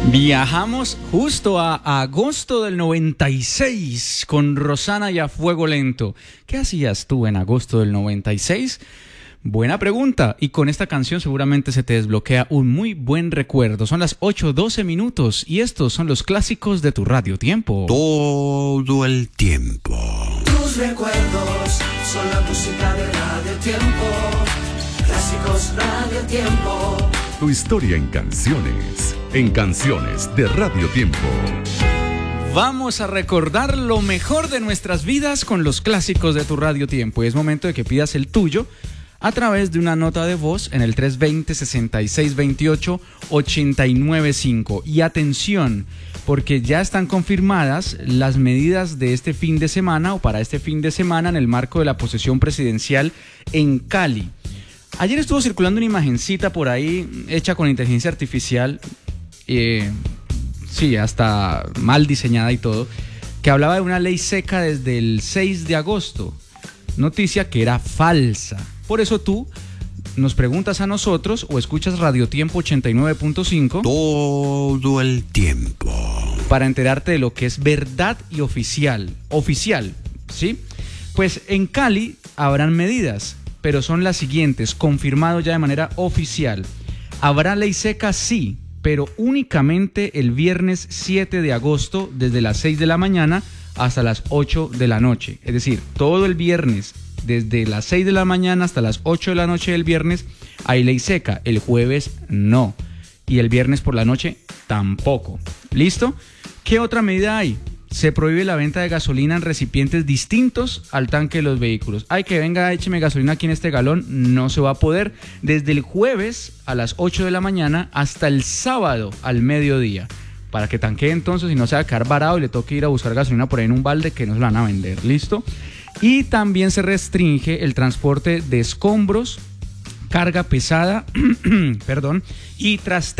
Viajamos justo a agosto del 96 con Rosana y a Fuego Lento. ¿Qué hacías tú en agosto del 96? Buena pregunta. Y con esta canción seguramente se te desbloquea un muy buen recuerdo. Son las 8:12 minutos y estos son los clásicos de tu Radio Tiempo. Todo el tiempo. Tus recuerdos son la música de Radio Tiempo. Clásicos Radio Tiempo. Tu historia en canciones de Radio Tiempo. Vamos a recordar lo mejor de nuestras vidas con los clásicos de tu Radio Tiempo. Es momento de que pidas el tuyo a través de una nota de voz en el 320-6628-895. Y atención, porque ya están confirmadas las medidas de este fin de semana o para este fin de semana en el marco de la posesión presidencial en Cali. Ayer estuvo circulando una imagencita por ahí hecha con inteligencia artificial, sí, hasta mal diseñada y todo, que hablaba de una ley seca desde el 6 de agosto, noticia que era falsa. Por eso tú nos preguntas a nosotros o escuchas Radio Tiempo 89.5 Todo el tiempo. para enterarte de lo que es verdad y oficial, ¿sí? Pues en Cali habrán medidas, pero son las siguientes, confirmado ya de manera oficial. Habrá ley seca, sí, pero únicamente el viernes 7 de agosto desde las 6 de la mañana hasta las 8 de la noche. Es decir, todo el viernes desde las 6 de la mañana hasta las 8 de la noche del viernes hay ley seca. El jueves no. Y el viernes por la noche tampoco. ¿Listo? ¿Qué otra medida hay? Se prohíbe la venta de gasolina en recipientes distintos al tanque de los vehículos. Ay, que venga, écheme gasolina aquí en este galón. No se va a poder desde el jueves a las 8 de la mañana hasta el sábado al mediodía. Para que tanquee entonces y no se va a quedar varado y le toque ir a buscar gasolina por ahí en un balde que no se la van a vender. ¿Listo? Y también se restringe el transporte de escombros, carga pesada, y